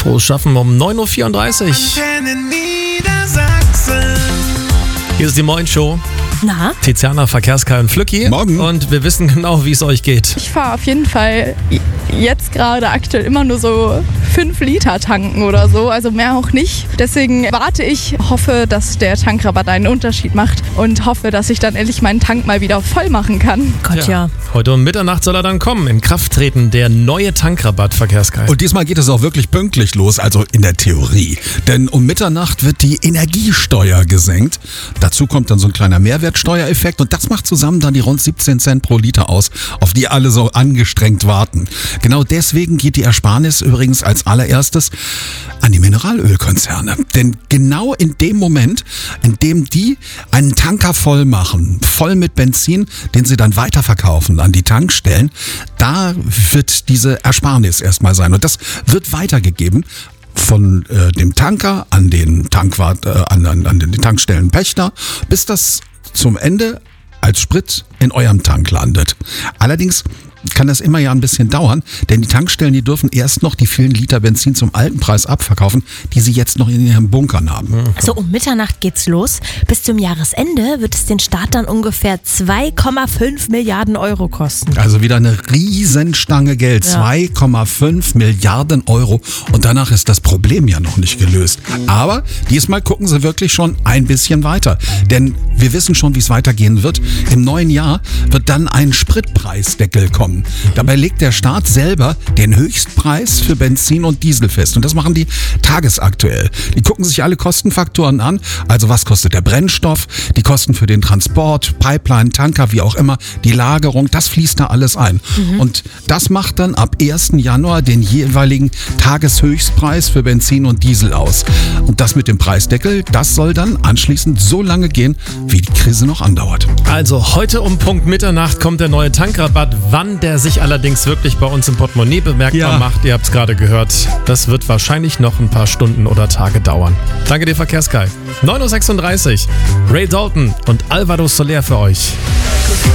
Frohes Schaffen um 9.34 Uhr. Hier ist die Moin-Show. Na? Tiziana, Verkehrskai und Flücki. Morgen. Und wir wissen genau, wie es euch geht. Ich fahre auf jeden Fall jetzt gerade aktuell immer nur so 5 Liter tanken oder so, also mehr auch nicht. Deswegen warte ich, hoffe, dass der Tankrabatt einen Unterschied macht und hoffe, dass ich dann endlich meinen Tank mal wieder voll machen kann. Gott, ja. Heute um Mitternacht soll er dann kommen. In Kraft treten der neue Tankrabatt, Verkehrskai. Und diesmal geht es auch wirklich pünktlich los, also in der Theorie. Denn um Mitternacht wird die Energiesteuer gesenkt. Dazu kommt dann so ein kleiner Mehrwertsteuereffekt und das macht zusammen dann die rund 17 Cent pro Liter aus, auf die alle so angestrengt warten. Genau deswegen geht die Ersparnis übrigens als allererstes an die Mineralölkonzerne. Denn genau in dem Moment, in dem die einen Tanker voll machen, voll mit Benzin, den sie dann weiterverkaufen an die Tankstellen, da wird diese Ersparnis erstmal sein. Und das wird weitergegeben von dem Tanker an den an den Tankstellenpächter, bis das zum Ende als Sprit in eurem Tank landet. Allerdings kann das immer ja ein bisschen dauern, denn die Tankstellen, die dürfen erst noch die vielen Liter Benzin zum alten Preis abverkaufen, die sie jetzt noch in ihren Bunkern haben. Also um Mitternacht geht's los. Bis zum Jahresende wird es den Staat dann ungefähr 2,5 Milliarden Euro kosten. Also wieder eine Riesenstange Geld, Ja. 2,5 Milliarden Euro und danach ist das Problem ja noch nicht gelöst. Aber diesmal gucken sie wirklich schon ein bisschen weiter, denn wir wissen schon, wie es weitergehen wird. Im neuen Jahr wird dann ein Spritpreisdeckel kommen. Dabei legt der Staat selber den Höchstpreis für Benzin und Diesel fest. Und das machen die tagesaktuell. Die gucken sich alle Kostenfaktoren an. Also was kostet der Brennstoff, die Kosten für den Transport, Pipeline, Tanker, wie auch immer, die Lagerung, das fließt da alles ein. Und das macht dann ab 1. Januar den jeweiligen Tageshöchstpreis für Benzin und Diesel aus. Und das mit dem Preisdeckel, das soll dann anschließend so lange gehen, wie die Krise noch andauert. Also heute um Punkt Mitternacht kommt der neue Tankrabatt. Wann der sich allerdings wirklich bei uns im Portemonnaie bemerkbar macht, ihr habt es gerade gehört, das wird wahrscheinlich noch ein paar Stunden oder Tage dauern. Danke dir, Verkehrskai. 9.36 Uhr. Ray Dalton und Alvaro Soler für euch.